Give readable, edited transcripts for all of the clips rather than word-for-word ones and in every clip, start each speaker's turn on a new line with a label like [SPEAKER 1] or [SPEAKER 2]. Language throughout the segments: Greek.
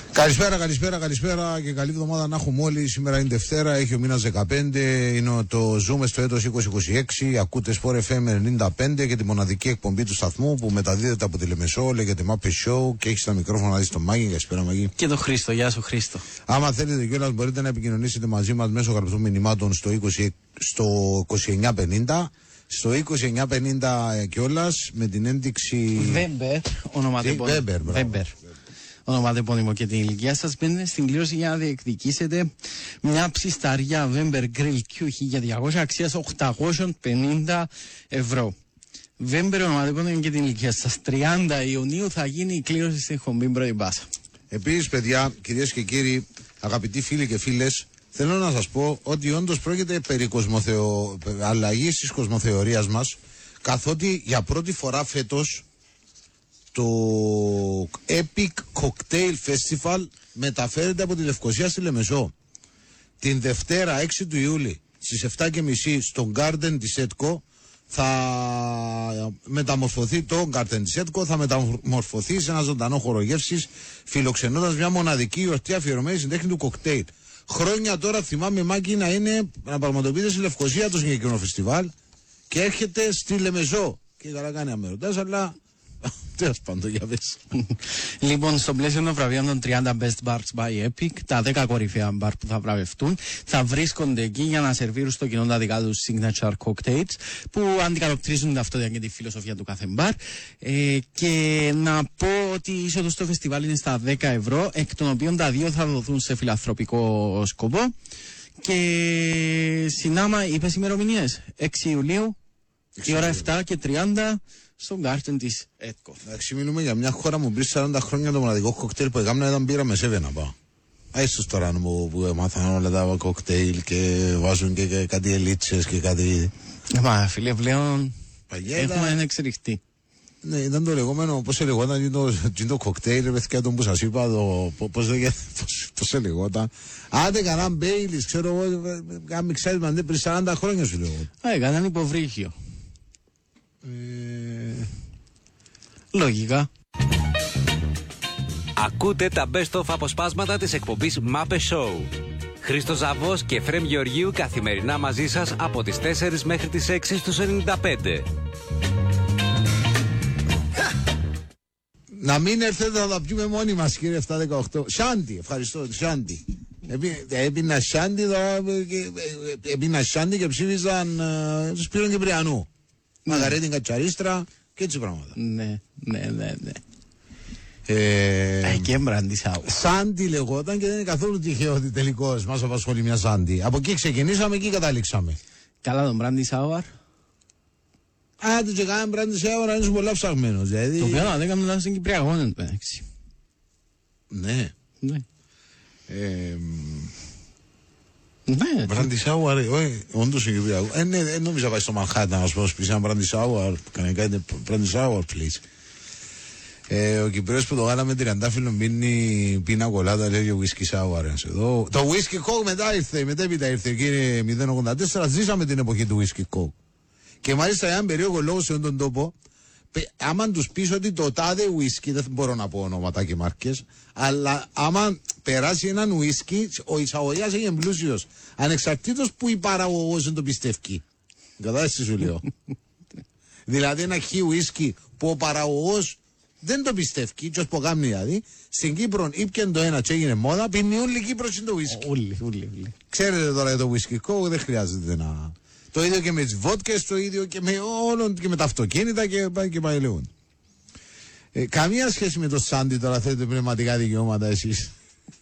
[SPEAKER 1] Καλησπέρα και καλή εβδομάδα να έχουμε όλοι. Σήμερα είναι Δευτέρα, έχει ο μήνας 15, είναι το Zoom στο έτος 2026. Ακούτε Sport FM 95 και τη μοναδική εκπομπή του σταθμού που μεταδίδεται από τη Λεμεσό, λέγεται Muppet Show και έχει στα μικρόφωνα να δει τον Μάγη. Καλησπέρα, Μάγη.
[SPEAKER 2] Και τον Χρήστο, γεια σου, Χρήστο.
[SPEAKER 1] Άμα θέλετε κιόλας μπορείτε να επικοινωνήσετε μαζί μας μέσω γραπτών μηνυμάτων στο 2950. Στο 2950 κιόλας με την ένδειξη.
[SPEAKER 2] Βέμπερ, ονοματεπώνυμο και την ηλικία σας. Μπαίνετε στην κλήρωση για να διεκδικήσετε μια ψισταριά Weber Grill Q1200 αξίας 850 ευρώ. Weber, ονοματεπώνυμο και την ηλικία σας. 30 Ιουνίου θα γίνει η κλήρωση στην εκπομπή Πρώτη Μπάσα.
[SPEAKER 1] Επίσης, παιδιά, κυρίες και κύριοι, αγαπητοί φίλοι και φίλες, θέλω να σας πω ότι όντως πρόκειται περί αλλαγής της κοσμοθεωρίας μας, καθότι για πρώτη φορά φέτος το Epic Cocktail Festival μεταφέρεται από τη Λευκοσία στη Λεμεσό. Την Δευτέρα 6 του Ιούλη στις 7.30 στο Garden της ΕΤΚΟ θα μεταμορφωθεί το Garden της ΕΤΚΟ, θα μεταμορφωθεί σε ένα ζωντανό χώρο γεύσης, φιλοξενώντας μια μοναδική γιορτή αφιερωμένη στην τέχνη του κοκτέιλ. Χρόνια τώρα θυμάμαι, Μάκη, να πραγματοποιείται στη Λευκοσία το συγκεκριμένο φεστιβάλ και έρχεται στη Λεμεσό. Και καλά κάνει αμερωτάς, αλλά τέλος πάντων, για δες.
[SPEAKER 2] Λοιπόν, στο πλαίσιο των βραβείων των 30 Best Bars by Epic, τα 10 κορυφαία μπαρ που θα βραβευτούν θα βρίσκονται εκεί για να σερβίρουν στο κοινό τα δικά τους signature cocktails που αντικατοπτρίζουν την ταυτότητα και τη φιλοσοφία του κάθε μπαρ. Και να πω ότι η είσοδος στο φεστιβάλ είναι στα 10 ευρώ, εκ των οποίων τα 2 θα δοθούν σε φιλανθρωπικό σκοπό. Και συνάμα, είπες ημερομηνίες, 6 Ιουλίου, η ώρα 7:30 στον Garden της ΕΤΚΟ.
[SPEAKER 1] Εντάξει, μιλούμε για μια χώρα μου πριν 40 χρόνια το μοναδικό κοκτέιλ που έκανα ήταν μπύρα με σέβαινα, πάω. Άιστος τώρα που έμαθαν όλα τα κοκτέιλ και βάζουν και κάτι ελίτσες και κάτι.
[SPEAKER 2] Μα φίλε, πλέον έχουμε ένα εξελιχτή.
[SPEAKER 1] Ναι, ήταν το λεγόμενο, πώς σε λεγόταν το κοκτέιλ, ρε παιδιά, τον που σας είπα, πώς σε λεγόταν. Άντε κανέναν Μπέιλις, ξέρω εγώ, κάνα μιξάρισμα πριν 40 χρόνια σου λέω.
[SPEAKER 2] Έκαναν υποβρύχιο. Λογικά.
[SPEAKER 3] Ακούτε τα best of αποσπάσματα της εκπομπής Muppet Show. Χρήστος Ζαβός και Εφραίμ Γεωργίου καθημερινά μαζί σας από τις 4 μέχρι τις 6 στους 95.
[SPEAKER 1] Να μην έρθετε, θα τα πιούμε μόνοι μας, κύριε 718. Σάντι, ευχαριστώ, Σάντι. Έπινα Σάντι και ψήφιζαν Σπύρον Κυπριανού. Μαγαρέτην Κατσαρίστρα και έτσι πράγματα.
[SPEAKER 2] Ναι. Και Μπράντι Σάουαρ.
[SPEAKER 1] Σάντι λεγόταν και δεν είναι καθόλου τυχαίο ότι τελικώς μας απασχολεί μια Σάντι. Από εκεί ξεκινήσαμε, εκεί καταλήξαμε.
[SPEAKER 2] Καλά τον Μπράντι Σάουαρ.
[SPEAKER 1] Άντε και κάναμε Μπράντι Σάουαρ, είναι πολλά ψαγμένος.
[SPEAKER 2] Το οποίο δεν έκαμε να στην Κυπριακό, δεν το πέναξε.
[SPEAKER 1] Ναι.
[SPEAKER 2] Ναι.
[SPEAKER 1] Μπράντι Σάουαρ, όντως είναι Κυπριακό. Ναι, νόμιζα πάει στο Μανχάτα να μας πω σπίτι ένα Μπράντι Σάουαρ. Κανονικά είναι Μπράντι Σάουαρ, please. Ο Κυπρέος που το γάλαμε τριαντάφυλλο πίνει πίνα κολάτα, λέει whisky sour. Το whisky coke μετέπειτα ήρθε, κύριε 084, ζήσαμε την εποχή του whisky coke. Και μάλιστα έναν περίεργο λόγο σε τον τόπο, άμα τους πεις ότι το τάδε whisky, δεν μπορώ να πω ονόματα και μάρκες, αλλά άμα περάσει έναν whisky, ο εισαγωγιάς είναι πλούσιος, ανεξαρτήτως που η παραγωγός δεν το πιστεύει. Κατάλαβες τι σου λέω. Δηλαδή ένα χι whisky που ο παραγωγός δεν το πιστεύει, και που κάνει δηλαδή, στην Κύπρο ήπιαν το ένα και έγινε μόδα, πίνει όλη η Κύπρος είναι το whisky.
[SPEAKER 2] Όλοι.
[SPEAKER 1] Ξέρετε τώρα για το whisky coke, δεν χρειάζεται να... Το ίδιο και με τις βότκες, το ίδιο και με όλων και με τα αυτοκίνητα και πάει λέγον. Καμία σχέση με το Σάντι τώρα, θέλετε πνευματικά δικαιώματα εσείς.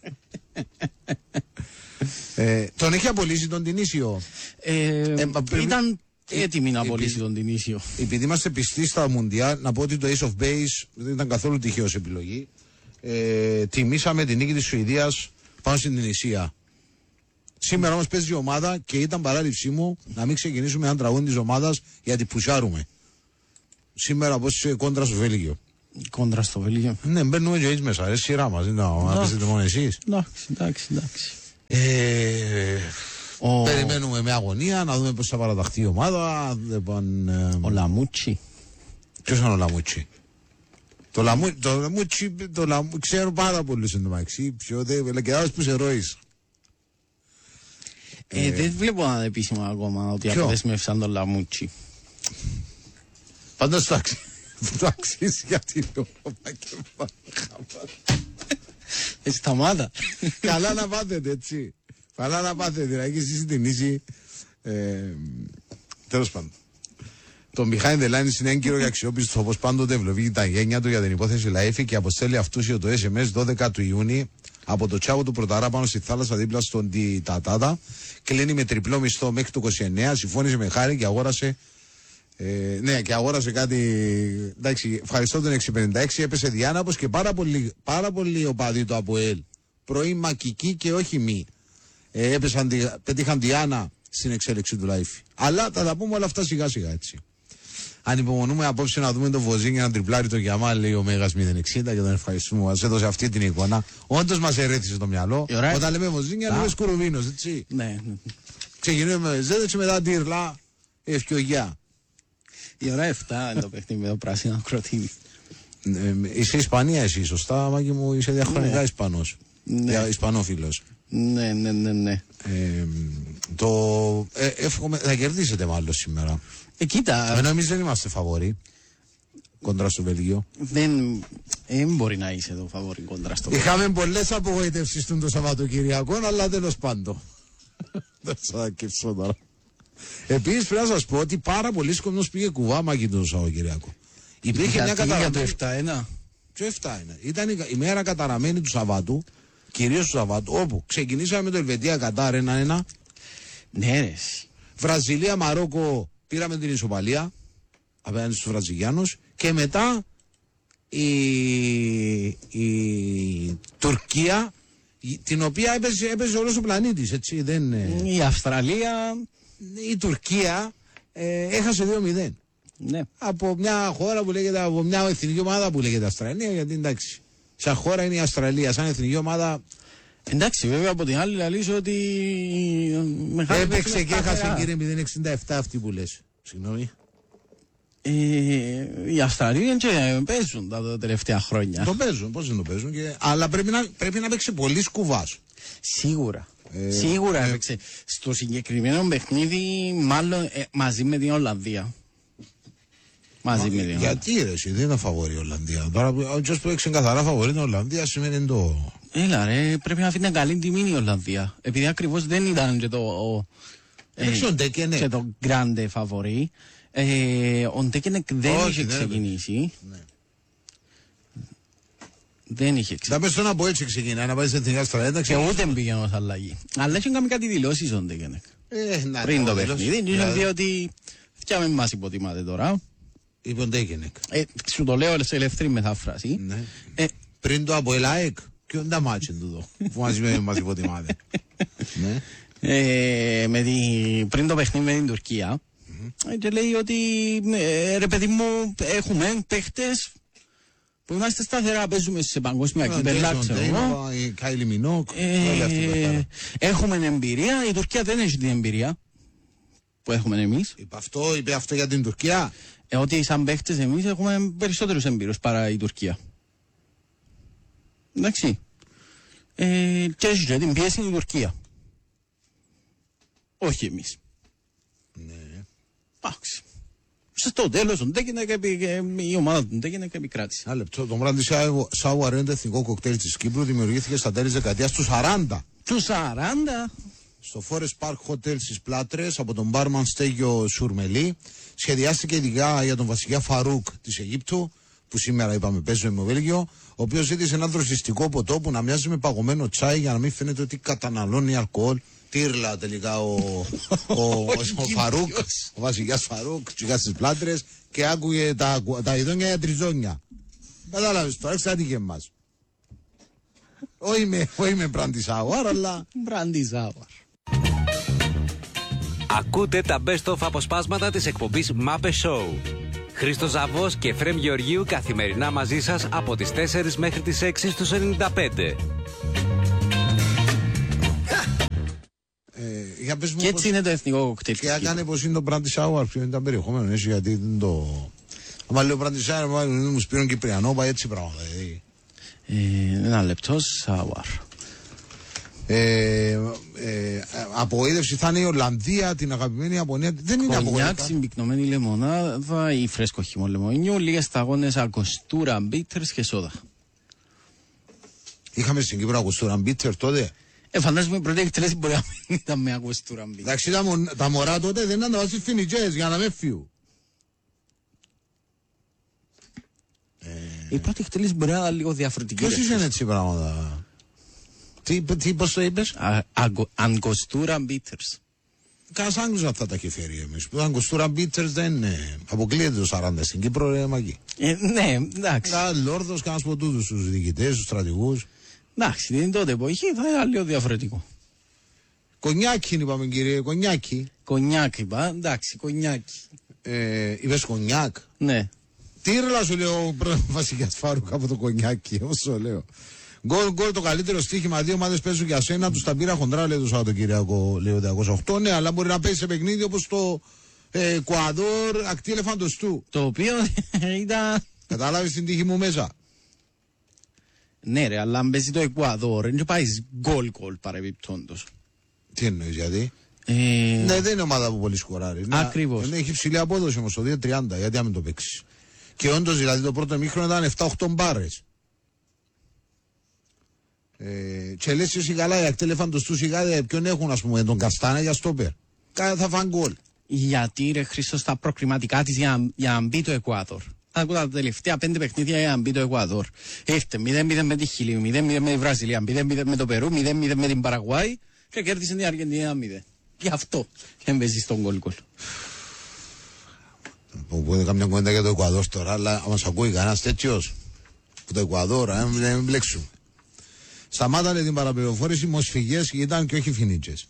[SPEAKER 1] Τον έχει απολύσει τον Τινήσιο.
[SPEAKER 2] Ήταν έτοιμοι να απολύσει τον Τινήσιο.
[SPEAKER 1] Επειδή είμαστε πιστοί στα Μουντιάλ, να πω ότι το Ace of Base δεν ήταν καθόλου τυχαίος επιλογή. Τιμήσαμε την νίκη της Σουηδίας πάνω στην Τινησία. Σήμερα όμως παίζει η ομάδα και ήταν παράληψή μου να μην ξεκινήσουμε έναν τραγούδι της ομάδας γιατί πουσάρουμε. Σήμερα πώς κόντρα στο Βέλγιο.
[SPEAKER 2] Κόντρα στο Βέλγιο.
[SPEAKER 1] Ναι, μπαίνουμε και έτσι μέσα, ρε, σειρά μας, δεν να παίζετε μόνο εσείς.
[SPEAKER 2] Εντάξει.
[SPEAKER 1] Περιμένουμε με αγωνία να δούμε πώς θα παραταχθεί η ομάδα.
[SPEAKER 2] Ο Λαμούτσι.
[SPEAKER 1] Ποιος είναι ο Λαμούτσι? Το λαμούτσι, ξέρω πάρα πολύ εντωμεταξύ. Και άλλος που σε ρώεις.
[SPEAKER 2] Δεν βλέπω να είναι επίσημα ακόμα ότι αποδεσμεύσαν τον Λαμούτσι.
[SPEAKER 1] Πάντως το αξίζει γιατί το
[SPEAKER 2] σταμάτα.
[SPEAKER 1] Καλά να πάθετε, έτσι. Καλά να πάθετε, δηλαδή εσείς την ίση. Τέλος πάντων. Το behind the line είναι έγκυρο και αξιόπιστο, όπως πάντοτε ευλογεί τα γένια του για την υπόθεση Λαΐφη και αποστέλει αυτούσιο το SMS 12 του Ιούνιου από το τσάβο του Πρωταρά πάνω στη θάλασσα δίπλα στον Τατάτα. Κλείνει με τριπλό μισθό μέχρι το 29. Συμφώνησε με χάρη και αγόρασε. Και αγόρασε κάτι. Εντάξει, ευχαριστώ τον 656. Έπεσε διάναπος και πάρα πολύ οπαδοί του ΑΠΟΕΛ. Πρωί μακική και όχι μη. Πετύχαν Διάνα στην εξέλιξη του Λαΐφη. Αλλά θα τα πούμε όλα αυτά σιγά σιγά, έτσι. Ανυπομονούμε απόψε να δούμε τον Βοζίνια να τριπλάρει το Γιαμά, λέει ο Μέγας 060 και τον ευχαριστούμε. Μας έδωσε αυτή την εικόνα. Όντως μας ερέθησε το μυαλό. Όταν λέμε Βοζίνια, λέμε Σκουρουβίνος, έτσι.
[SPEAKER 2] Ναι.
[SPEAKER 1] Ξεκινούμε με Ζέδετσι, μετά Τύρλα, Ευκαιογιά.
[SPEAKER 2] Η ώρα 7 είναι το παιχνίδι με το πράσινο ακροτήρι.
[SPEAKER 1] Είσαι Ισπανία, εσύ, σωστά, Μάκη μου, είσαι διαχρονικά Ισπανός. Ισπανόφιλος.
[SPEAKER 2] Ναι.
[SPEAKER 1] Εύχομαι, θα κερδίσετε μάλλον σήμερα.
[SPEAKER 2] Κοίτα.
[SPEAKER 1] Ενώ εμείς δεν είμαστε φαβοροί κόντρα στο Βέλγιο.
[SPEAKER 2] Δεν μπορεί να είσαι το φαβορί κόντρα στο Βέλγιο.
[SPEAKER 1] Είχαμε πολλές απογοητεύσεις το Σαββατοκυριακό, αλλά τέλος πάντων. Δεν θα κερδίσω τώρα. Επίσης πρέπει να σας πω ότι πάρα πολλοί κόσμος πήγε κουβά Μάκη το Σαββατοκυριακό. Υπήρχε μια καταραμένη.
[SPEAKER 2] Για το 7-1.
[SPEAKER 1] Ποιο 7-1. Ήταν η μέρα καταραμένη του Σαββάτου, κυρίως του Σαββάτου, όπου ξεκινήσαμε με το Ελβετία Κατάρ 1-1.
[SPEAKER 2] Ναι, ρε.
[SPEAKER 1] Βραζιλία Μαρόκο πήραμε την ισοπαλία απέναντι στους Βραζιλιάνους και μετά η Τουρκία, την οποία έπαιζε όλος ο πλανήτης, έτσι.
[SPEAKER 2] Η Αυστραλία.
[SPEAKER 1] Η Τουρκία έχασε 2-0.
[SPEAKER 2] Ναι.
[SPEAKER 1] Από μια χώρα που λέγεται, από μια εθνική ομάδα που λέγεται Αυστραλία, γιατί εντάξει, σαν χώρα είναι η Αυστραλία, σαν εθνική ομάδα.
[SPEAKER 2] Εντάξει, βέβαια από την άλλη λαλήσω ότι.
[SPEAKER 1] Έπαιξε και έχασε, κύριε 067 αυτή που λες. Συγγνώμη.
[SPEAKER 2] Οι Αυστραλοί παίζουν τα τελευταία χρόνια.
[SPEAKER 1] Το παίζουν, πώς δεν το παίζουν. Αλλά πρέπει να παίξει πολύ κουβάς.
[SPEAKER 2] Σίγουρα. Σίγουρα έπαιξε. Στο συγκεκριμένο παιχνίδι, μάλλον μαζί με την Ολλανδία.
[SPEAKER 1] Γιατί ρε, εσύ δεν είναι φαβορή η Ολλανδία. Τώρα ο που έχει καθαρά φαβορή την Ολλανδία σημαίνει το.
[SPEAKER 2] Έλα ρε, πρέπει να αφήνει καλή τιμή η Ολλανδία. Επειδή ακριβώς δεν ήταν και το grande φαβορή. Ο Ντέκενεκ δεν είχε ξεκινήσει.
[SPEAKER 1] Ναι.
[SPEAKER 2] Δεν είχε ξεκινήσει.
[SPEAKER 1] Θα πες το να πω έτσι ξεκινά, να πάει στην Εθνική Αυστραλία.
[SPEAKER 2] Και ούτε πήγαινε ως αλλαγή. Αλλά είχε κάνει κάτι δηλώσεις ο Ντέκενεκ. Πριν το παιχνίδι. Είχε ότι φτιάμε μας υποτιμάτε τώρα.
[SPEAKER 1] Είπε ο Ντέκενεκ.
[SPEAKER 2] Σου το λέω σε ελεύθερη μετάφραση.
[SPEAKER 1] Πριν το από ΕΛΑΕΚ. Και όντα μάτσιν τούτο. Που μας υποτιμάτε.
[SPEAKER 2] Πριν το παιχνίδι με την Τουρκία. Και λέει ότι ρε παιδί μου έχουμε παίχτες που είμαστε σταθερά, παίζουμε σε παγκόσμια κύπελλα, ξέρω.
[SPEAKER 1] Κάιλι Μινόκ.
[SPEAKER 2] Έχουμε εμπειρία, η Τουρκία δεν έχει την εμπειρία που έχουμε εμείς.
[SPEAKER 1] Είπε αυτό για την Τουρκία.
[SPEAKER 2] Ότι σαν παίχτες εμείς έχουμε περισσότερους εμπειρούς παρά η Τουρκία. Εντάξει. Και έχει και την πίεση η Τουρκία. Όχι εμείς.
[SPEAKER 1] Ναι.
[SPEAKER 2] Εντάξει. Στο τέλος η ομάδα του Ντέκενεκ επικράτησε.
[SPEAKER 1] Ένα λεπτό. Το μπράντι Σάουαρ είναι το εθνικό κοκτέιλ της Κύπρου. Δημιουργήθηκε στα τέλη της δεκαετίας του 40.
[SPEAKER 2] Του 40.
[SPEAKER 1] Στο Forest Park Hotel στις Πλάτρες από τον μπάρμαν Στέγιο Σουρμελή. Σχεδιάστηκε ειδικά για τον βασιλιά Φαρούκ της Αιγύπτου, που σήμερα είπαμε παίζει με Βέλγιο, ο οποίος ζήτησε ένα δροσιστικό ποτό που να μοιάζει με παγωμένο τσάι για να μην φαίνεται ότι καταναλώνει αλκοόλ. Τύρλα τελικά ο Φαρούκ, ο βασιλιάς Φαρούκ, τσιγά στις Πλάτρες και άκουγε τα ειδόνια για τριζόνια. Κατάλαβες τώρα, εξάτηκε εμάς. Όχι με Μπράντι Σάουαρ, αλλά
[SPEAKER 2] Μπράντι Σάουαρ.
[SPEAKER 3] Ακούτε τα best of αποσπάσματα της εκπομπής Μάπε Show. Χρήστος Ζαβός και Εφραίμ Γεωργίου καθημερινά μαζί σας από τις 4 μέχρι τις 6 στους 95.
[SPEAKER 2] Και έτσι είναι το εθνικό κοκτέιλ.
[SPEAKER 1] Και έκανε πως είναι το Μπράντι Σάουαρ, ποιο είναι το περιεχόμενο, έτσι, γιατί δεν το. άμα λέω Πραντισάουερ, μου Σπύρον Κυπριανό, πάει έτσι πράγματα.
[SPEAKER 2] Ένα λεπτό, Σάουαρ.
[SPEAKER 1] Απογοήτευση θα είναι η Ολλανδία, την αγαπημένη Ιαπωνία. Δεν είναι απογοήτευση.
[SPEAKER 2] Κονιάκ, συμπυκνωμένη λεμονάδα ή φρέσκο χυμό λεμονιού, λίγες σταγόνες αγκοστούρα, μπίτερς και σόδα.
[SPEAKER 1] Είχαμε στην Κύπρο αγκοστούρα μπίτερ τότε.
[SPEAKER 2] Φαντάζομαι η πρώτη εκτέλεση μπορεί να μην ήταν με αγκοστούρα μπίτερ.
[SPEAKER 1] Εντάξει, τα μωρά τότε δεν ήταν τα βάσεις φινιτζές για να με φύγουν.
[SPEAKER 2] Η πρώτη εκτέλεση μπορεί να είναι λίγο διαφορετική.
[SPEAKER 1] Ποιος είσαι έτσι πράγματα. Πώς το είπες?
[SPEAKER 2] Αγκοστούρα μπίτερς.
[SPEAKER 1] Κάς Άγγλους αυτά τα έχει φέρει εμείς. Που αγκοστούρα μπίτερς δεν αποκλείεται το 40 στην Κύπρο, ρε Μαγκή.
[SPEAKER 2] Ναι, εντάξει.
[SPEAKER 1] Λόρδος, κάνας από τούτους τους διοικητές, τους στρατηγούς.
[SPEAKER 2] Εντάξει, την τότε εποχή θα ήταν λίγο διαφορετικό.
[SPEAKER 1] Κονιάκι είπαμε κύριε, κονιάκι.
[SPEAKER 2] Κονιάκ είπα, εντάξει, κονιάκι.
[SPEAKER 1] Είπες κονιάκ.
[SPEAKER 2] Ναι.
[SPEAKER 1] Τι ρελά σου λέω ο πρώην βασιλιάς Φάρουκ από το κονιάκι, όσο λέω. Γκολ το καλύτερο στοίχημα, δύο ομάδες παίζουν για σένα, τους τα πήρα χοντρά, λέει το Σαββατοκύριακο, λέει ο 208. Ναι, αλλά μπορεί να παίζει σε παιχνίδι όπως το Εκουαδόρ, ακτή ελεφαντοστού.
[SPEAKER 2] Το οποίο ήταν...
[SPEAKER 1] Κατάλαβες την τύχη μου μέσα.
[SPEAKER 2] Ναι ρε, αλλά αν παίζει το Εκουαδόρ, δεν πάει γκολ παρεμπιπτόντως.
[SPEAKER 1] Τι εννοείς, γιατί? Ναι, δεν είναι ομάδα που πολύ σκοράρει.
[SPEAKER 2] Ακριβώς.
[SPEAKER 1] Ναι, έχει ψηλή απόδοση όμως το 2-30, γιατί να μην το παίξει. Και όντως δηλαδή το πρώτο μήχρονο ήταν 7-8 μπάρες. Και λες εσύ καλά, οι ακτέλεφαντος του σιγά ποιον έχουν, ας πούμε, τον Καστάνα για στόπερ. Θα φαν γκολ.
[SPEAKER 2] Γιατί ρε Χρήστος, τα προκριματικά της για να μπει το Εκουαδόρ. Ακούω τα τελευταία 5 παιχνίδια για να μπει το Εκουαδόρ. Ήρθε 0-0 με τη Χιλή, 0-0 με τη Βραζιλία, 0-0 με το Περού, 0-0 με την Παραγουάη και κέρδισε την Αργεντινή 1-0. Γι' αυτό έμπαιζε στον γκολ.
[SPEAKER 1] Που είναι καμιά κουβέντα για το Εκουαδόρ τώρα, αλλά μας ακούει κανένας τέτοιος που το Εκουαδόρ, μην μπλέξουμε. Σταμάτανε την παραπληροφόρηση, μοσφυγές ήταν και όχι φινίτσες.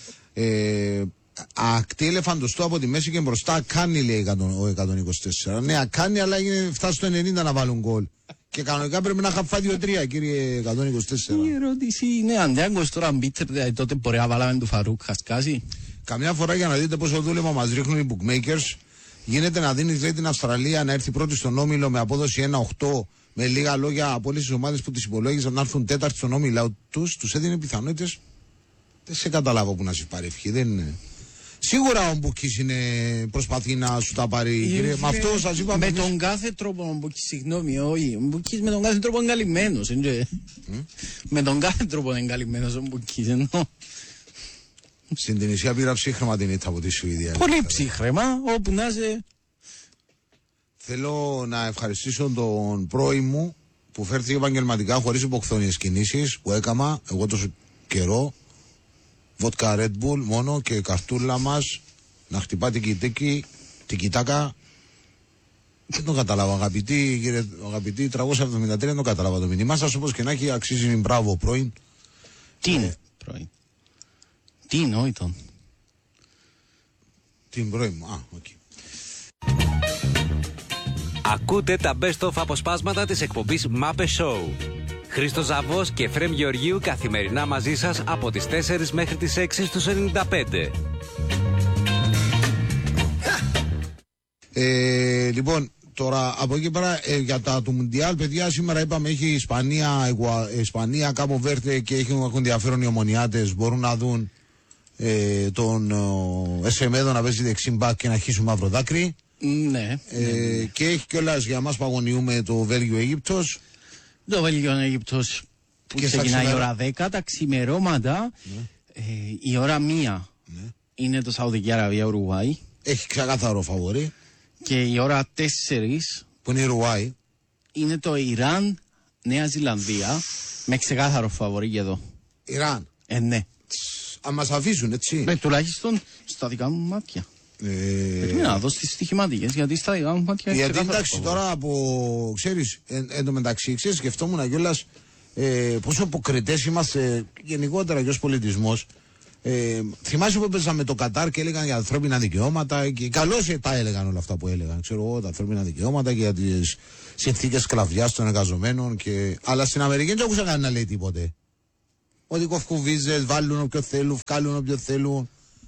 [SPEAKER 1] Ακτή ελεφαντοστού από τη μέση και μπροστά κάνει, λέει ο 124. Ναι, κάνει, αλλά φτάσει στο 90 να βάλουν γκολ. Και κανονικά πρέπει να είχα φάει 2-3, κύριε 124.
[SPEAKER 2] Η ερώτηση είναι αν δεν ακούω τώρα μπίτερ, τότε μπορεί να βάλαμε του Φαρούκ χασκάσει.
[SPEAKER 1] Καμιά φορά για να δείτε πόσο δούλευμα μας ρίχνουν οι bookmakers, γίνεται να δίνεις, λέει, την Αυστραλία να έρθει πρώτη στον όμιλο με απόδοση 1-8. Με λίγα λόγια, από όλες τις ομάδες που τις υπολόγιζαν να έρθουν τέταρτη στον όμιλο τους έδινε πιθανότητες. Δεν σε καταλάβω που να σε πάρει ευχή. Δεν είναι. Σίγουρα ο Μπουκής προσπαθεί να σου τα πάρει, κύριε. Με αυτό σας είπα.
[SPEAKER 2] Με τον κάθε τρόπο ο Μπουκής, συγγνώμη, όχι. Ο Μπουκής με τον κάθε τρόπο είναι καλυμμένος. Με τον κάθε τρόπο είναι καλυμμένος ο Μπουκής.
[SPEAKER 1] Στην Τινησία πήρα ψύχρεμα την ήττα από τη Σουηδία.
[SPEAKER 2] Πολύ ψύχρεμα, όπου να είσαι.
[SPEAKER 1] Θέλω να ευχαριστήσω τον πρώην μου που φέρθηκε επαγγελματικά χωρίς υποχθόνιες κινήσεις που έκανα εγώ τόσο καιρό. Βότκα Red Bull μόνο και καρτούλα μας να χτυπά την κοιτάκα. Δεν το κατάλαβα, αγαπητοί, κύριε, αγαπητοί 373, δεν το κατάλαβα το μήνυμά σας, όπως και να έχει, αξίζει μπράβο πρώην.
[SPEAKER 2] Τι είναι πρώην? Τι είναι ο ήταν?
[SPEAKER 1] Την πρώην μου, οκ.
[SPEAKER 3] Ακούτε τα best of αποσπάσματα της εκπομπής Μάπε Show. Χρήστος Ζαβός και Εφραίμ Γεωργίου καθημερινά μαζί σας από τις 4 μέχρι τις 6 στους 95.
[SPEAKER 1] Λοιπόν, τώρα από εκεί πέρα για τα του Μουντιάλ, παιδιά, σήμερα είπαμε έχει Ισπανία, Κάπο Βέρτε και έχουν ενδιαφέρον οι ομονιάτες. Μπορούν να δουν τον Εσεμέδο να παίζει δεξιμπάκ και να χύσουν μαύρο δάκρυ.
[SPEAKER 2] Ναι.
[SPEAKER 1] Και έχει κιόλας για μας που αγωνιούμε το Βέλγιο-Αίγυπτος.
[SPEAKER 2] Το Βέλγιο-Αίγυπτος που ξεκινάει η ώρα 10, τα ξημερώματα, η ώρα 1 είναι το Σαουδική Αραβία-Ουρουγουάη.
[SPEAKER 1] Έχει ξεκάθαρο φαβορί.
[SPEAKER 2] Και η ώρα 4
[SPEAKER 1] που είναι η Ουρουγουάη.
[SPEAKER 2] Είναι το Ιράν-Νέα Ζηλανδία με ξεκάθαρο φαβορί και εδώ.
[SPEAKER 1] Ιράν.
[SPEAKER 2] Ναι.
[SPEAKER 1] Αν μας αφήσουν, έτσι.
[SPEAKER 2] Τουλάχιστον στα δικά μου μάτια. Πρέπει να δω στις στοιχηματικές, γιατί στα δικά μου μάτια.
[SPEAKER 1] Γιατί εντάξει τώρα από, ξέρεις, εν τω μεταξύ, ξέρεις, σκεφτόμουν κιόλας πόσο αποκριτές είμαστε γενικότερα και ως πολιτισμός. Θυμάσαι που έπαιζαμε το Κατάρ και έλεγαν για ανθρώπινα δικαιώματα και καλώς τα έλεγαν όλα αυτά που έλεγαν, ξέρω εγώ, τα ανθρώπινα δικαιώματα και για τις συνθήκες σκλαβιάς των εργαζομένων αλλά στην Αμερική δεν άκουσα κανένα να λέει τίποτε. Ότι κοφκούν βίζες, βάλουν όποιο θέλουν, βγάλουν όποιο θέλουν.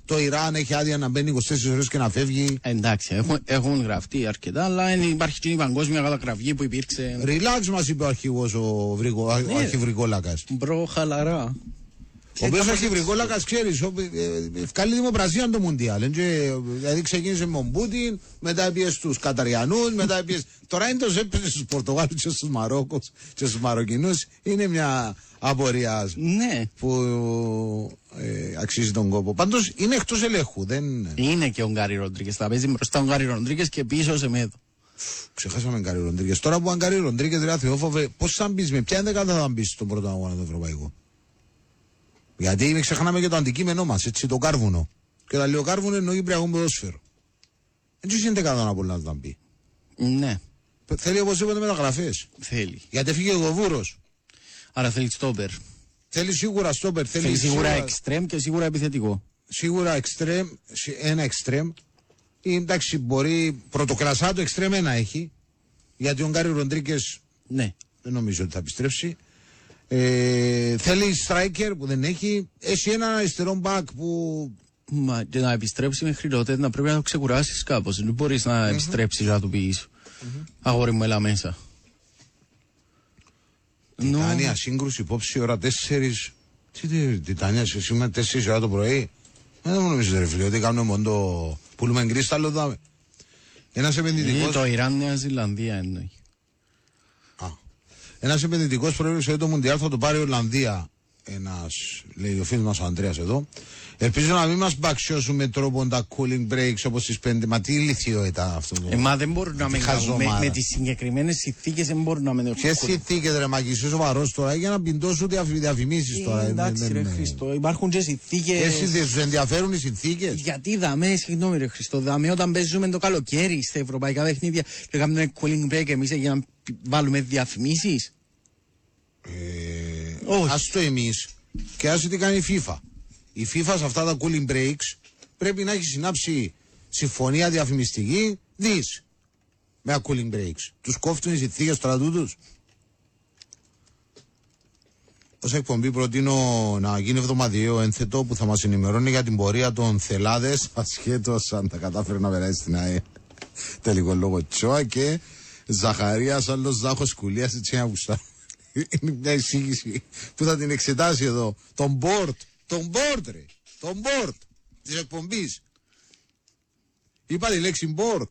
[SPEAKER 1] Το Ιράν έχει άδεια να μπαίνει 24 ώρες και να φεύγει.
[SPEAKER 2] Εντάξει, έχουν γραφτεί αρκετά, αλλά υπάρχει και η παγκόσμια καταγραφή που υπήρξε.
[SPEAKER 1] Relax μας είπε ο αρχηγός ο αρχιβρικόλακας.
[SPEAKER 2] Μπρο, χαλαρά.
[SPEAKER 1] Ο οποίος αρχιβρικόλακας, ξέρεις, ευκάλλει δημοπρασία το Μουντιάλ. Δηλαδή ξεκίνησε με τον Πούτιν, μετά έπιες τους Καταριανούς, μετά έπιες. Τώρα είναι το έπαιζε στους Πορτογάλους και στους Μαρόκους και στους Μαροκινούς. Είναι μια απορία που αξίζει τον κόπο. Πάντως είναι εκτός ελέγχου.
[SPEAKER 2] Είναι και ο Γκάρι Ροντρίγκες. Θα παίζει μπροστά ο Γκάρι Ροντρίγκες και πίσω ο Σεμέδο.
[SPEAKER 1] Ξεχάσαμε Γκάρι Ροντρίγκες. Τώρα που αν Γκάρι Ροντρίγκες, ρε Θεόφοβε, πώς θα μπεις, με ποια ενδεκάδα θα μπεις στον πρώτο αγώνα του Ευρωπαϊκού? Γιατί μην ξεχνάμε και το αντικείμενό μας, έτσι, το κάρβουνο. Και όταν λέω κάρβουνο εννοεί Κυπριακό ποδόσφαιρο. Έτσι είναι δεκάδα να πολλά να μπει.
[SPEAKER 2] Ναι.
[SPEAKER 1] Θέλει οπωσδήποτε μεταγραφές.
[SPEAKER 2] Θέλει.
[SPEAKER 1] Γιατί έφυγε ο Γοβούρος.
[SPEAKER 2] Άρα θέλει στόπερ.
[SPEAKER 1] Θέλει σίγουρα στόπερ.
[SPEAKER 2] Θέλει σίγουρα εξτρέμ και σίγουρα επιθετικό.
[SPEAKER 1] Σίγουρα εξτρέμ, ένα εξτρέμ. Εντάξει, μπορεί πρωτοκλασσά το εξτρέμ ένα έχει. Γιατί ο Γκάρι Ροντρίγκες
[SPEAKER 2] ναι.
[SPEAKER 1] Δεν νομίζω ότι θα επιστρέψει. Θέλει striker που δεν έχει. Έχει ένα αριστερό back που.
[SPEAKER 2] Μα και να επιστρέψει μέχρι τότε να πρέπει να το ξεκουράσεις κάπως. Δεν μπορείς να επιστρέψεις να του πεις αγόρι μου έλα μέσα.
[SPEAKER 1] Τιτάνια σύγκρουση υπόψη ώρα 4. Τι Τιτάνια σήμερα 4 ώρα το πρωί. Δεν νομίζω ρε φίλε ότι κάνουμε μόνο το πουλούμε κρίσταλλο δάμε. Ένας επενδυτικός.
[SPEAKER 2] Το Ιράν Νέα Ζηλανδία εννοεί.
[SPEAKER 1] Ένας επενδυτικός προέβλεψε ότι το Μουντιάλ θα το πάρει η Ολλανδία. Ένας, λέει ο φίλος μας ο Ανδρέας εδώ. Ελπίζω να μην μας μπαξιώσουν με τρόπο τα cooling breaks όπως στις 5. Μα τι ηλικίο ήταν αυτό το.
[SPEAKER 2] Μα δεν μπορούν να με τις συγκεκριμένες συνθήκες δεν μπορούν να με.
[SPEAKER 1] Ποιες συνθήκες ρε Μάκη, είσαι σοβαρός τώρα για να πιντώσουν διαφημίσεις τώρα.
[SPEAKER 2] Εντάξει ρε Χριστό, υπάρχουν και συνθήκες.
[SPEAKER 1] Ποιες συνθήκες, τους ενδιαφέρουν οι συνθήκες?
[SPEAKER 2] Γιατί δαμε, συγγνώμη ρε Χριστό, δαμε όταν παίζουμε το καλοκαίρι στα ευρωπαϊκά παιχνίδια και κάνουμε cooling break εμείς για να βάλουμε διαφημίσεις.
[SPEAKER 1] Ας το εμείς και ας τι κάνει η FIFA. Η FIFA σε αυτά τα cooling breaks πρέπει να έχει συνάψει συμφωνία διαφημιστική με cooling breaks. Τους κόφτουν οι συνθήκες στρατού τους. Ως εκπομπή προτείνω να γίνει εβδομαδιαίο ένθετο που θα μας ενημερώνει για την πορεία των Θελάδες ασχέτως αν τα κατάφερε να περάσει στην ΑΕ. Τελικό λόγο Τσόα και Ζαχαρίας άλλος Ζάχος Κουλίας έτσι να γουστά. Είναι μια εισήγηση που θα την εξετάσει εδώ. Τον board ρε. Τον board της εκπομπής. Είπα τη λέξη board.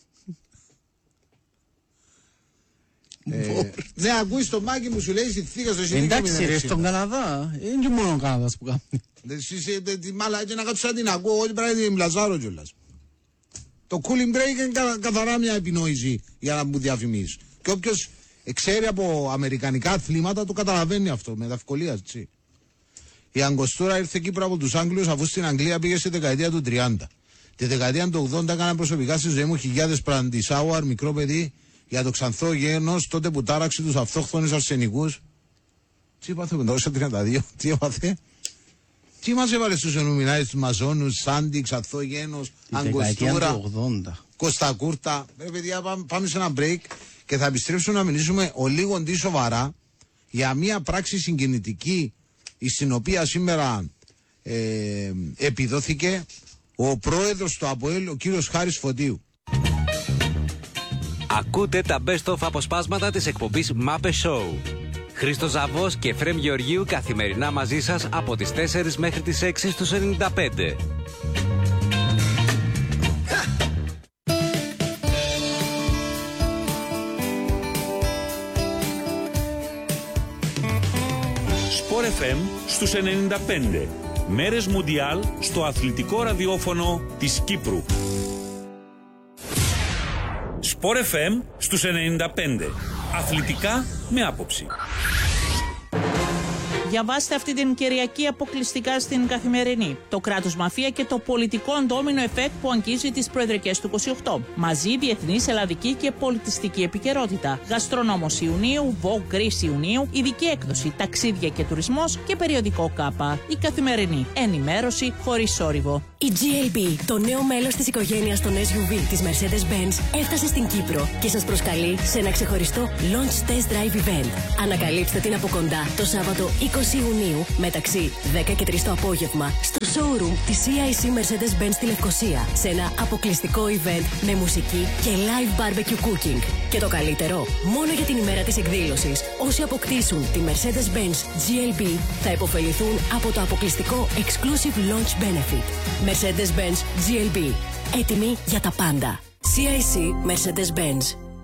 [SPEAKER 1] Δεν ακούεις το Μάκη μου σου λέει συνθήκες στο συνθήκες.
[SPEAKER 2] Εντάξει ρε στον Καναδά. Είναι και μόνο ο Καναδάς που κάνει.
[SPEAKER 1] Τη μάλα και να κάτσω σαν την ακούω. Όχι πρέπει να την μλαζάρω κιόλας. Το cooling break είναι καθαρά μια επινόηση για να μου διαφημίσεις. Και όποιος ξέρει από αμερικανικά αθλήματα το καταλαβαίνει αυτό με ευκολία, έτσι. Η Αγκοστούρα ήρθε Κύπρο από τους Άγγλους αφού στην Αγγλία πήγε στη δεκαετία του 30. Τη δεκαετία του 80 έκανα προσωπικά στη ζωή μου χιλιάδες πραντισάουαρ, μικρό παιδί, για το ξανθό γένος, τότε που τάραξε τους αυτόχθονες αρσενικούς. Τι έπαθε με το 32, τι έπαθε. Τι μας έβαλε στους ενουμινάρες τους μαζόνους, Σάντι, ξανθό γένος, Αγκοστούρα, Κωστακούρτα. Παιδιά, πάμε σε ένα break και θα επιστρέψουμε να μιλήσουμε ο λίγο τι σοβαρά για μια πράξη συγκινητική στην οποία σήμερα επιδόθηκε ο πρόεδρος του ΑΠΟΕΛ, ο κύριος Χάρης Φωτίου.
[SPEAKER 3] Ακούτε τα best of αποσπάσματα της εκπομπής Μάπε Show. Χρήστος Ζαβός και Φρέμ Γεωργίου καθημερινά μαζί σας από τις 4 μέχρι τις 6 στους 95.
[SPEAKER 4] Sport FM στους 95. Μέρες Μουντιάλ στο αθλητικό ραδιόφωνο της Κύπρου. Sport FM στους 95. Αθλητικά με άποψη.
[SPEAKER 5] Διαβάστε αυτή την Κυριακή αποκλειστικά στην Καθημερινή. Το κράτος μαφία και το πολιτικό ντόμινο εφέκτ που αγγίζει τις προεδρικές του 28. Μαζί διεθνής, ελλαδική και πολιτιστική επικαιρότητα. Γαστρονόμος Ιουνίου, Vogue Greece Ιουνίου, ειδική έκδοση, ταξίδια και τουρισμός και περιοδικό ΚΑΠΑ. Η Καθημερινή. Ενημέρωση χωρίς θόρυβο.
[SPEAKER 6] Η GLB, το νέο μέλος της οικογένειας των SUV της Mercedes-Benz, έφτασε στην Κύπρο και σας προσκαλεί σε ένα ξεχωριστό Launch Test Drive Event. Ανακαλύψτε την από κοντά το Σάββατο 20 Ιουνίου μεταξύ 10 και 3 το απόγευμα στο showroom της CIC Mercedes-Benz στη Λευκοσία σε ένα αποκλειστικό event με μουσική και live barbecue cooking. Και το καλύτερο, μόνο για την ημέρα της εκδήλωσης, όσοι αποκτήσουν τη Mercedes-Benz GLB θα υποφεληθούν από το αποκλειστικό exclusive launch benefit. Mercedes-Benz GLB. Έτοιμοι για τα πάντα. CIC Mercedes-Benz.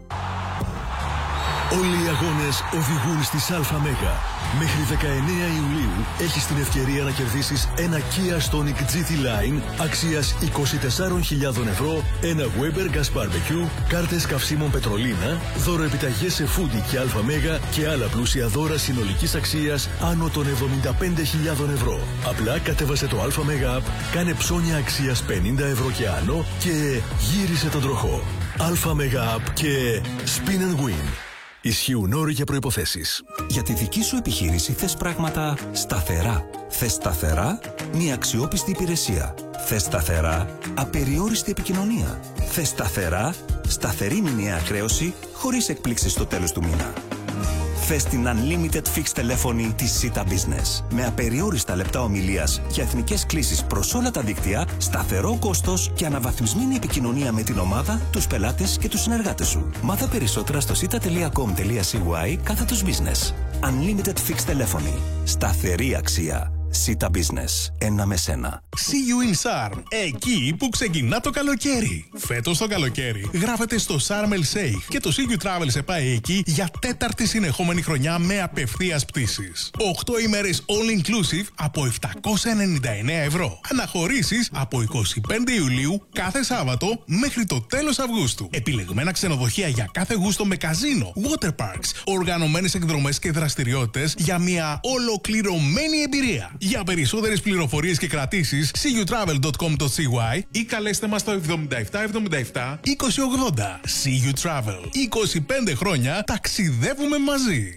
[SPEAKER 7] Όλοι οι αγώνες οδηγούν στις ΑΜΕΓΑ. Μέχρι 19 Ιουλίου έχεις την ευκαιρία να κερδίσεις ένα Kia Stonic GT Line αξίας 24.000 ευρώ, ένα Weber Gas Barbecue, κάρτες καυσίμων Πετρολίνα, δώρο επιταγές σε Foodie και ΑΜΕΓΑ και άλλα πλούσια δώρα συνολικής αξίας άνω των 75.000 ευρώ. Απλά κατέβασε το ΑΜΕΓΑ App, κάνε ψώνια αξίας 50 ευρώ και άνω και γύρισε τον τροχό. ΑΜΕΓΑ App και Spin and Win. Ισχύουν όροι και προϋποθέσεις.
[SPEAKER 8] Για τη δική σου επιχείρηση θες πράγματα σταθερά. Θες σταθερά μια αξιόπιστη υπηρεσία. Θες σταθερά απεριόριστη επικοινωνία. Θες σταθερά σταθερή μηνιαία χρέωση χωρίς εκπλήξεις στο τέλος του μήνα. Θες την Unlimited Fixed τηλέφωνη της Sita Business. Με απεριόριστα λεπτά ομιλίας και εθνικές κλήσεις προς όλα τα δίκτυα, σταθερό κόστος και αναβαθμισμένη επικοινωνία με την ομάδα, τους πελάτες και τους συνεργάτες σου. Μάθα περισσότερα στο sita.com.cy/business. Unlimited Fixed τηλέφωνη. Σταθερή αξία. Sita Business. Ένα με σένα.
[SPEAKER 9] See you in Sarm. Εκεί που ξεκινά το καλοκαίρι. Φέτος το καλοκαίρι γράφεται στο Sharm El Sheikh και το See You Travel σε πάει εκεί για 4η συνεχόμενη χρονιά με απευθείας πτήσεις. 8 ημέρες all inclusive από 799 ευρώ. Αναχωρήσεις από 25 Ιουλίου κάθε Σάββατο μέχρι το τέλος Αυγούστου. Επιλεγμένα ξενοδοχεία για κάθε γούστο με καζίνο, water parks, οργανωμένες εκδρομές και δραστηριότητες για μια ολοκληρωμένη εμπειρία. Για περισσότερες πληροφορίες και κρατήσεις, seeyoutravel.com.cy ή καλέστε μας στο 7777 2080. See You Travel. 25 χρόνια ταξιδεύουμε μαζί.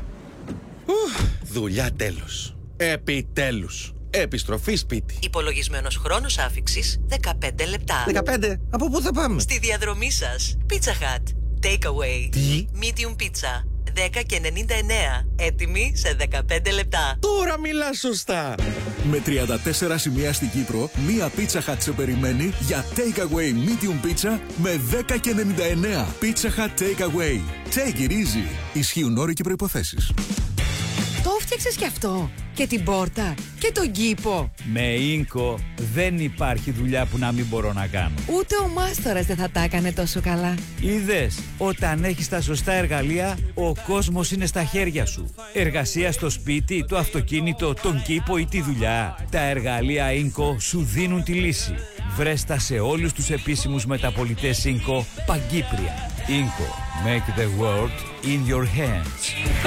[SPEAKER 10] Δουλειά τέλος. Επιτέλους. Επιστροφή σπίτι.
[SPEAKER 11] Υπολογισμένος χρόνος άφιξης 15 λεπτά.
[SPEAKER 10] 15? Από πού θα πάμε?
[SPEAKER 11] Στη διαδρομή σας. Pizza Hut. Takeaway.
[SPEAKER 10] Τι?
[SPEAKER 11] Medium pizza. 10,99. Έτοιμη σε 15 λεπτά.
[SPEAKER 10] Τώρα μιλάς σωστά.
[SPEAKER 7] Με 34 σημεία στην Κύπρο, μία Pizza Hut σε περιμένει για Takeaway Medium Pizza με 10,99. Pizza Hut Takeaway. Take it easy. Ισχύουν όροι και προϋποθέσεις.
[SPEAKER 12] Το φτιάξες κι αυτό. Και την πόρτα. Και τον κήπο.
[SPEAKER 13] Με Ίνκο δεν υπάρχει δουλειά που να μην μπορώ να κάνω.
[SPEAKER 12] Ούτε ο μάστορας δεν θα τα έκανε τόσο καλά.
[SPEAKER 13] Είδες, όταν έχεις τα σωστά εργαλεία, ο κόσμος είναι στα χέρια σου. Εργασία στο σπίτι, το αυτοκίνητο, τον κήπο ή τη δουλειά. Τα εργαλεία Ίνκο σου δίνουν τη λύση. Βρες τα σε όλους τους επίσημους μεταπολιτές Ίνκο παγκύπρια. Ίνκο. Make the world in your hands.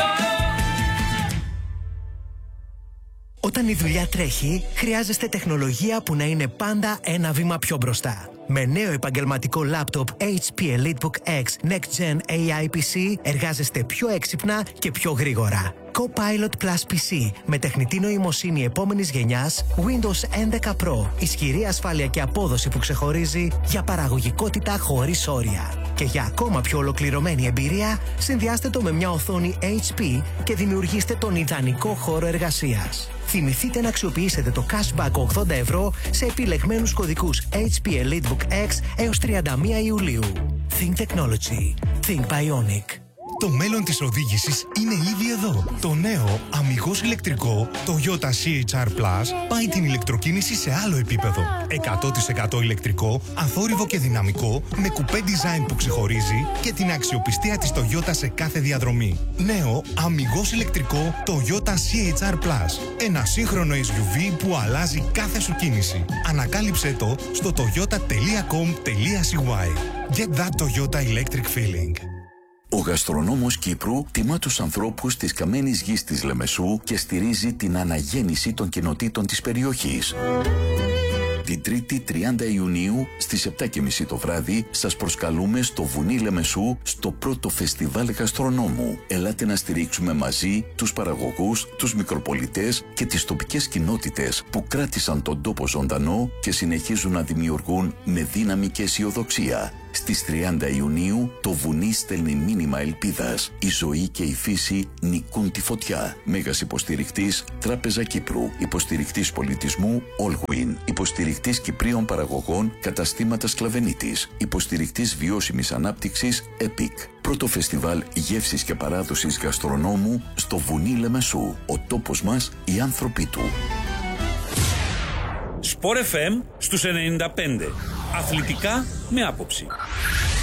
[SPEAKER 14] Όταν η δουλειά τρέχει, χρειάζεστε τεχνολογία που να είναι πάντα ένα βήμα πιο μπροστά. Με νέο επαγγελματικό λάπτοπ HP EliteBook X Next Gen AI PC εργάζεστε πιο έξυπνα και πιο γρήγορα. Copilot Plus PC με τεχνητή νοημοσύνη επόμενης γενιάς, Windows 11 Pro, ισχυρή ασφάλεια και απόδοση που ξεχωρίζει για παραγωγικότητα χωρίς όρια. Και για ακόμα πιο ολοκληρωμένη εμπειρία, συνδυάστε το με μια οθόνη HP και δημιουργήστε τον ιδανικό χώρο εργασίας. Θυμηθείτε να αξιοποιήσετε το cashback 80 ευρώ σε επιλεγμένους κωδικούς HP EliteBook X έως 31 Ιουλίου. Think Technology. Think Bionic.
[SPEAKER 15] Το μέλλον της οδήγησης είναι ήδη εδώ. Το νέο αμιγώς ηλεκτρικό Toyota CHR Plus πάει την ηλεκτροκίνηση σε άλλο επίπεδο. 100% ηλεκτρικό, αθόρυβο και δυναμικό, με κουπέ design που ξεχωρίζει και την αξιοπιστία της Toyota σε κάθε διαδρομή. Νέο αμιγώς ηλεκτρικό Toyota CHR Plus. Ένα σύγχρονο SUV που αλλάζει κάθε σου κίνηση. Ανακάλυψέ το στο toyota.com.cy. Get that Toyota electric feeling.
[SPEAKER 16] Ο γαστρονόμος Κύπρου τιμά τους ανθρώπους της καμένης γης της Λεμεσού και στηρίζει την αναγέννηση των κοινοτήτων της περιοχής. Την 3η 30 Ιουνίου στις 7:30 το βράδυ σας προσκαλούμε στο Βουνί Λεμεσού στο πρώτο φεστιβάλ γαστρονόμου. Ελάτε να στηρίξουμε μαζί τους παραγωγούς, τους μικροπολιτές και τις τοπικές κοινότητες που κράτησαν τον τόπο ζωντανό και συνεχίζουν να δημιουργούν με δύναμη και αισιοδοξία. Στις 30 Ιουνίου το βουνί στέλνει μήνυμα ελπίδας. Η ζωή και η φύση νικούν τη φωτιά. Μέγας υποστηρικτής Τράπεζα Κύπρου. Υποστηρικτής πολιτισμού Allwin. Υποστηρικτής Κυπρίων παραγωγών Καταστήματα Σκλαβενίτης. Υποστηρικτής βιώσιμης ανάπτυξης EPIC. Πρώτο φεστιβάλ γεύσης και παράδοσης γαστρονόμου στο βουνί Λεμεσού. Ο τόπος μας, οι άνθρωποι του.
[SPEAKER 4] Sport FM στους 95. Αθλητικά με άποψη.